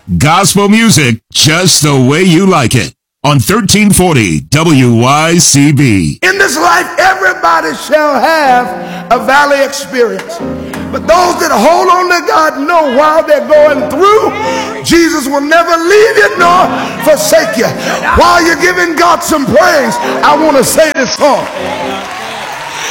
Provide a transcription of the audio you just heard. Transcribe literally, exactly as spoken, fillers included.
Gospel music just the way you like it. On thirteen forty W Y C B. In this life, everybody shall have a valley experience. But those that hold on to God know while they're going through, Jesus will never leave you nor forsake you. While you're giving God some praise, I want to say this song.